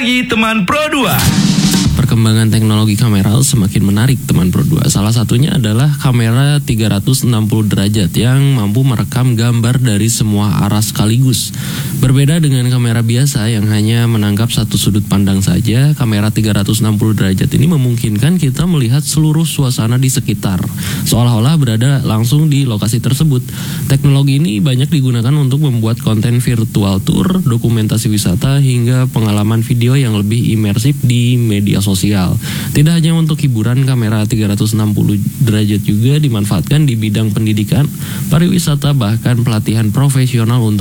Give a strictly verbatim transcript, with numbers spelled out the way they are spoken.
lagi teman Pro dua. Perkembangan teknologi kamera semakin menarik teman Pro dua. Salah satunya adalah kamera tiga ratus enam puluh derajat yang mampu merekam gambar dari semua arah sekaligus. Berbeda dengan kamera biasa yang hanya menangkap satu sudut pandang saja, kamera tiga ratus enam puluh derajat ini memungkinkan kita melihat seluruh suasana di sekitar, seolah-olah berada langsung di lokasi tersebut. Teknologi ini banyak digunakan untuk membuat konten virtual tour, dokumentasi wisata, hingga pengalaman video yang lebih imersif di media sosial. Tidak hanya untuk hiburan, kamera tiga ratus enam puluh derajat juga dimanfaatkan di bidang pendidikan, pariwisata, bahkan pelatihan profesional untuk